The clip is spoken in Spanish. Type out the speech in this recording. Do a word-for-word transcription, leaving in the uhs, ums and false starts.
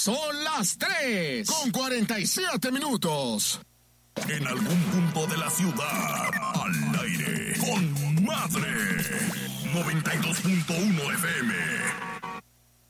Son las tres con cuarenta y siete minutos. En algún punto de la ciudad, al aire, con Madre. noventa y dos punto uno F M.